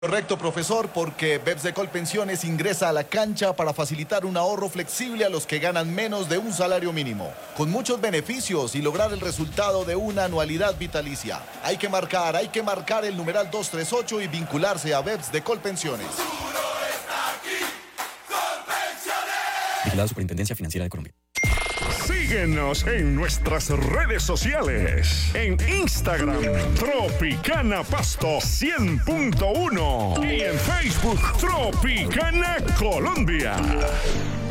Correcto, profesor, porque BEPS de Colpensiones ingresa a la cancha para facilitar un ahorro flexible a los que ganan menos de un salario mínimo, con muchos beneficios y lograr el resultado de una anualidad vitalicia. Hay que marcar el numeral 238 y vincularse a BEPS de Colpensiones. Vigilado Superintendencia Financiera de Colombia. Síguenos en nuestras redes sociales. En Instagram, Tropicana Pasto 100.1. Y en Facebook, Tropicana Colombia.